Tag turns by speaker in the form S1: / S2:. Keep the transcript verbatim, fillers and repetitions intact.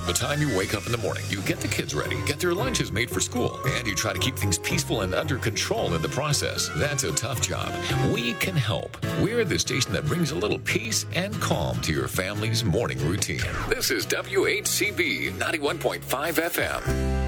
S1: the time you wake up in the morning, you get the kids ready, get their lunches made for school, and you try to keep things peaceful and under control in the process. That's a tough job. We can help. We're the station that brings a little peace and calm to your family's morning routine. This is W H C B ninety-one point five F M.